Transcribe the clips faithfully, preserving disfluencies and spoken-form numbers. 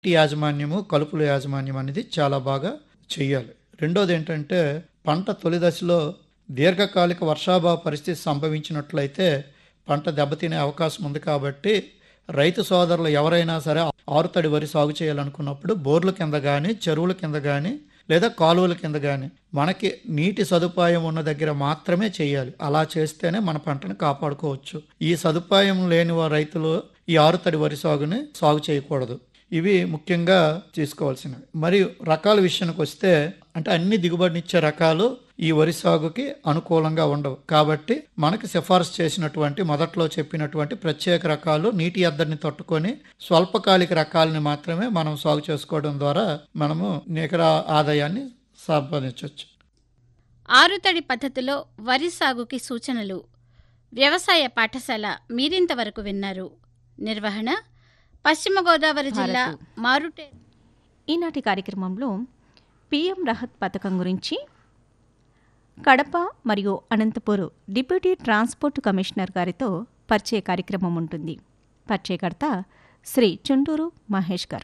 నీటి యాజమాన్యము, కలుపుల యాజమాన్యం అనేది చాలా బాగా చేయాలి. రెండోది ఏంటంటే పంట తొలి దశలో దీర్ఘకాలిక వర్షాభావ పరిస్థితి సంభవించినట్లయితే పంట దెబ్బతినే అవకాశం ఉంది. కాబట్టి రైతు సోదరులు ఎవరైనా సరే ఆరుతడి వరి సాగు చేయాలనుకున్నప్పుడు బోర్ల కింద కానీ, చెరువుల కింద కానీ లేదా కాలువల కింద కానీ మనకి నీటి సదుపాయం ఉన్న దగ్గర మాత్రమే చేయాలి. అలా చేస్తేనే మన పంటను కాపాడుకోవచ్చు. ఈ సదుపాయం లేని వా- రైతులు ఈ ఆరుతడి వరి సాగుని సాగు చేయకూడదు. ఇవి ముఖ్యంగా తీసుకోవాల్సినవి. మరియు రకాల విషయానికి వస్తే అంటే అన్ని దిగుబడినిచ్చే రకాలు ఈ వరి సాగుకి అనుకూలంగా ఉండవు. కాబట్టి మనకి సిఫార్సు చేసినటువంటి మొదట్లో చెప్పినటువంటి ప్రత్యేక రకాలు నీటి ఎద్దడిని తట్టుకొని స్వల్పకాలిక రకాలని మాత్రమే మనం సాగు చేసుకోవడం ద్వారా మనము నికర ఆదాయాన్ని సంపాదించవచ్చు. ఆరుతడి పద్ధతిలో వరి సాగుకి సూచనలు. వ్యవసాయ పాఠశాల మీరింతవరకు విన్నారు. నిర్వహణ పశ్చిమ గోదావరి జిల్లా మారుటే. ఈనాటి కార్యక్రమంలో పీఎం రహత్ పథకం గురించి కడప మరియు అనంతపూర్ డిప్యూటీ ట్రాన్స్పోర్ట్ కమిషనర్ గారితో పరిచయ కార్యక్రమం ఉంటుంది. పరిచయకర్త శ్రీ చుండూరు మహేష్ గారు.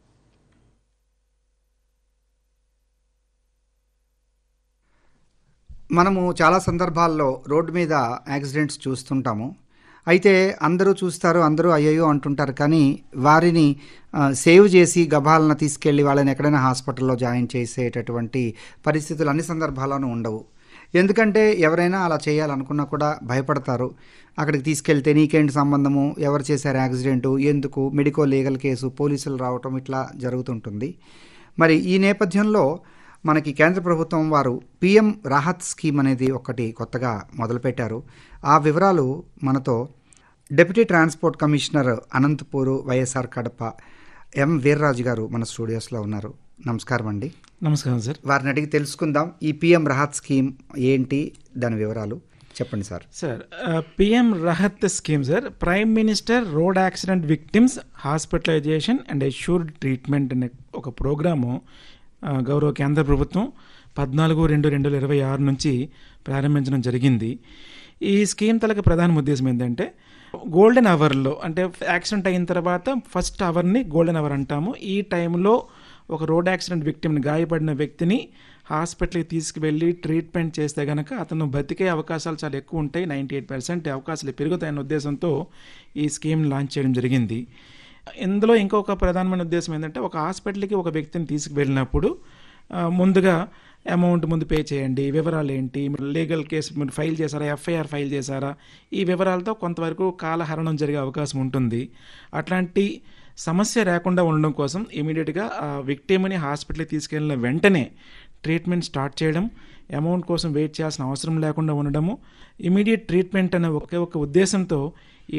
మనము చాలా సందర్భాల్లో రోడ్డు మీద యాక్సిడెంట్స్ చూస్తుంటాము. అయితే అందరూ చూస్తారు, అందరూ అయ్యయ్యో అంటుంటారు. కానీ వారిని ఆ, సేవ్ చేసి గబాలన తీసుకెళ్ళి వాళ్ళని ఎక్కడైనా హాస్పిటల్లో జాయిన్ చేసేటటువంటి పరిస్థితులు అన్ని సందర్భాల్లోనూ ఉండవు. ఎందుకంటే ఎవరైనా అలా చేయాలనుకున్నా కూడా భయపడతారు. అక్కడికి తీసుకెళ్తే నీకేంటి సంబంధము, ఎవరు చేశారు యాక్సిడెంటు, ఎందుకు, మెడికో లీగల్ కేసు, పోలీసులు రావటం ఇట్లా జరుగుతుంటుంది. మరి ఈ నేపథ్యంలో మనకి కేంద్ర ప్రభుత్వం వారు పీఎం రాహత్ స్కీమ్ అనేది ఒకటి కొత్తగా మొదలుపెట్టారు. ఆ వివరాలు మనతో deputy transport commissioner Anantapur YSR Kadapa ఎం వీర్రాజు గారు మన స్టూడియోస్లో ఉన్నారు. నమస్కారం అండి. నమస్కారం సార్. వారిని అడిగి తెలుసుకుందాం ఈ పీఎం రాహత్ స్కీమ్ ఏంటి, దాని వివరాలు చెప్పండి sir. Sir PM Rahat scheme sir prime minister road accident victims hospitalisation and assured treatment అనే ఒక ప్రోగ్రాము ఆ, గౌరవ కేంద్ర ప్రభుత్వం పద్నాలుగు రెండు రెండు వేల ఇరవై ఆరు నుంచి ప్రారంభించడం జరిగింది. ఈ స్కీమ్ తలకి ప్రధాన ఉద్దేశం ఏంటంటే గోల్డెన్ అవర్లో అంటే యాక్సిడెంట్ అయిన తర్వాత ఫస్ట్ అవర్ని గోల్డెన్ అవర్ అంటాము. ఈ టైంలో ఒక రోడ్ యాక్సిడెంట్ విక్టిమ్ని, గాయపడిన వ్యక్తిని హాస్పిటల్కి తీసుకువెళ్ళి ట్రీట్మెంట్ చేస్తే కనుక అతను బతికే అవకాశాలు చాలా ఎక్కువ ఉంటాయి. నైంటీ ఎయిట్ పర్సెంట్ అవకాశాలు పెరుగుతాయన్న ఉద్దేశంతో ఈ స్కీమ్ లాంచ్ చేయడం జరిగింది. ఇందులో ఇంకొక ప్రధానమైన ఉద్దేశం ఏంటంటే ఒక హాస్పిటల్కి ఒక వ్యక్తిని తీసుకువెళ్ళినప్పుడు ఆ, ముందుగా అమౌంట్ ముందు పే చేయండి, వివరాలు ఏంటి, లీగల్ కేసు మీరు ఫైల్ చేశారా, ఎఫ్ఐఆర్ ఫైల్ చేశారా, ఈ వివరాలతో కొంతవరకు కాలహరణం జరిగే అవకాశం ఉంటుంది. అట్లాంటి సమస్య రాకుండా ఉండడం కోసం ఇమీడియట్గా ఆ విక్టిమ్ని హాస్పిటల్కి తీసుకెళ్ళిన వెంటనే ట్రీట్మెంట్ స్టార్ట్ చేయడం, అమౌంట్ కోసం వెయిట్ చేయాల్సిన అవసరం లేకుండా ఉండడము, ఇమీడియట్ ట్రీట్మెంట్ అనే ఒకే ఒక ఉద్దేశంతో ఈ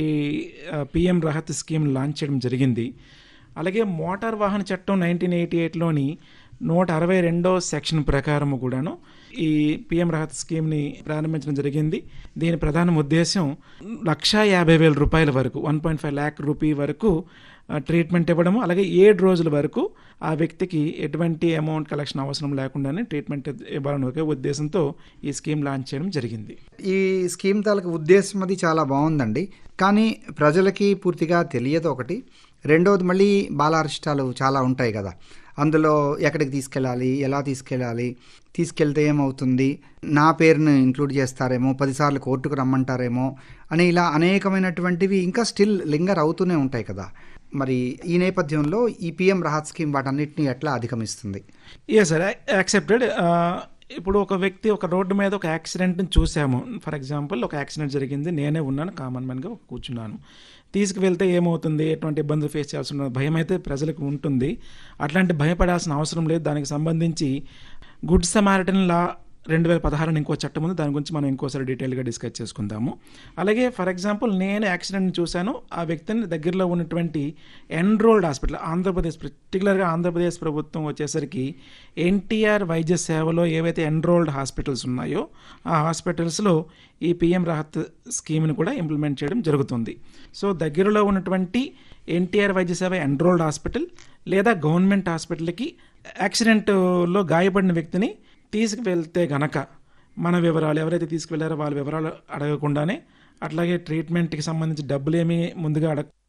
పిఎం రహత్ స్కీమ్ లాంచ్ చేయడం జరిగింది. అలాగే మోటార్ వాహన చట్టం నైన్టీన్ ఎయిటీ ఎయిట్లోని నూట అరవై రెండో సెక్షన్ ప్రకారము కూడాను ఈ పిఎం రహత్ స్కీమ్ని ప్రారంభించడం జరిగింది. దీని ప్రధాన ఉద్దేశం లక్షా యాభై వేల రూపాయల వరకు one point five lakh rupee వరకు ట్రీట్మెంట్ ఇవ్వడము, అలాగే ఏడు రోజుల వరకు ఆ వ్యక్తికి ఎటువంటి అమౌంట్ కలెక్షన్ అవసరం లేకుండానే ట్రీట్మెంట్ ఇవ్వాలని ఒకే ఉద్దేశంతో ఈ స్కీమ్ లాంచ్ చేయడం జరిగింది. ఈ స్కీమ్ తాలూకు ఉద్దేశం అది చాలా బాగుందండి. కానీ ప్రజలకి పూర్తిగా తెలియదు ఒకటి. రెండవది మళ్ళీ బాలారిష్టాలు చాలా ఉంటాయి కదా, అందులో ఎక్కడికి తీసుకెళ్ళాలి, ఎలా తీసుకెళ్ళాలి, తీసుకెళ్తే ఏమవుతుంది, నా పేరుని ఇంక్లూడ్ చేస్తారేమో, పదిసార్లు కోర్టుకు రమ్మంటారేమో అని ఇలా అనేకమైనటువంటివి ఇంకా స్టిల్ లింగర్ అవుతూనే ఉంటాయి కదా. మరి ఈ నేపథ్యంలో ఈ పిఎం రాహత్ స్కీమ్ వాటన్నిటిని ఎట్లా అధిగమిస్తుంది? Yes sir, accepted. ఇప్పుడు ఒక వ్యక్తి ఒక రోడ్డు మీద ఒక యాక్సిడెంట్ని చూసాము. ఫర్ ఎగ్జాంపుల్ ఒక యాక్సిడెంట్ జరిగింది, నేనే ఉన్నాను, కామన్ మ్యాన్గా కూర్చున్నాను. తీసుకువెళ్తే ఏమవుతుంది, ఎటువంటి ఇబ్బందులు ఫేస్ చేయాల్సిన భయం అయితే ప్రజలకు ఉంటుంది. అట్లాంటి భయపడాల్సిన అవసరం లేదు. దానికి సంబంధించి గుడ్ సమారిటన్ లా రెండు వేల పదహారుని ఇంకో చట్టం ఉంది, దాని గురించి మనం ఇంకోసారి డీటెయిల్గా డిస్కస్ చేసుకుందాము. అలాగే ఫర్ ఎగ్జాంపుల్ నేను యాక్సిడెంట్ని చూశాను, ఆ వ్యక్తిని దగ్గరలో ఉన్నటువంటి ఎన్రోల్డ్ హాస్పిటల్, ఆంధ్రప్రదేశ్ పర్టికులర్గా ఆంధ్రప్రదేశ్ ప్రభుత్వం వచ్చేసరికి ఎన్టీఆర్ వైద్య సేవలో ఏవైతే ఎన్రోల్డ్ హాస్పిటల్స్ ఉన్నాయో ఆ హాస్పిటల్స్లో ఈ పిఎం రాహత్ స్కీమ్ని కూడా ఇంప్లిమెంట్ చేయడం జరుగుతుంది. సో దగ్గరలో ఉన్నటువంటి ఎన్టీఆర్ వైద్య సేవ ఎన్రోల్డ్ హాస్పిటల్ లేదా గవర్నమెంట్ హాస్పిటల్కి యాక్సిడెంట్లో గాయపడిన వ్యక్తిని తీసుకువెళ్తే గనక మన వివరాలు, ఎవరైతే తీసుకువెళ్ళారో వాళ్ళ వివరాలు అడగకుండానే, అట్లాగే ట్రీట్మెంట్కి సంబంధించి డబ్బులు ఏమీ ముందుగా అడగ